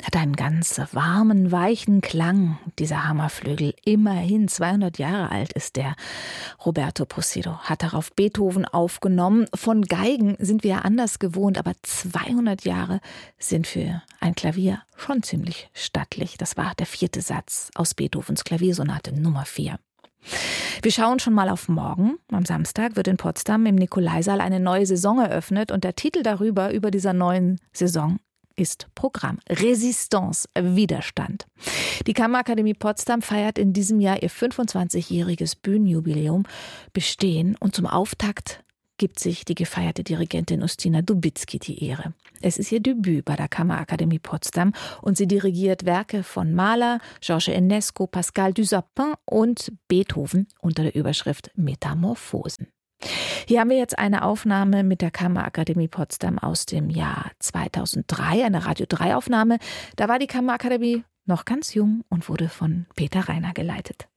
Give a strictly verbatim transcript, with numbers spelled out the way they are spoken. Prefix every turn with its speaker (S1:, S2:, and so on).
S1: Hat einen ganz warmen, weichen Klang, dieser Hammerflügel. Immerhin zweihundert Jahre alt ist der. Roberto Pucido hat darauf Beethoven aufgenommen. Von Geigen sind wir ja anders gewohnt, aber zweihundert Jahre sind für ein Klavier schon ziemlich stattlich. Das war der vierte Satz aus Beethovens Klaviersonate Nummer vier. Wir schauen schon mal auf morgen. Am Samstag wird in Potsdam im Nikolaisaal eine neue Saison eröffnet und der Titel darüber, über dieser neuen Saison, ist Programm. Resistance, Widerstand. Die Kammerakademie Potsdam feiert in diesem Jahr ihr fünfundzwanzigjähriges Bühnenjubiläum Bestehen und zum Auftakt gibt sich die gefeierte Dirigentin Ustina Dubicki die Ehre. Es ist ihr Debüt bei der Kammerakademie Potsdam und sie dirigiert Werke von Mahler, Georges Enesco, Pascal Dussapin und Beethoven unter der Überschrift Metamorphosen. Hier haben wir jetzt eine Aufnahme mit der Kammerakademie Potsdam aus dem Jahr zweitausenddrei, eine Radio drei Aufnahme. Da war die Kammerakademie noch ganz jung und wurde von Peter Reiner geleitet.